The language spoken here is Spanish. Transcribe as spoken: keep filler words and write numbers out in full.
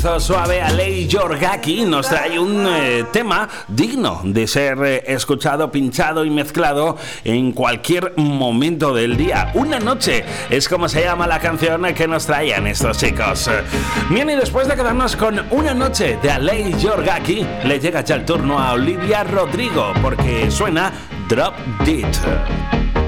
comienzo suave, Alei Yorgaki nos trae un eh, tema digno de ser eh, escuchado, pinchado y mezclado en cualquier momento del día. Una noche es como se llama la canción que nos traían estos chicos. Bien, y después de quedarnos con Una noche de Alei Yorgaki, le llega ya el turno a Olivia Rodrigo porque suena Drop Dead.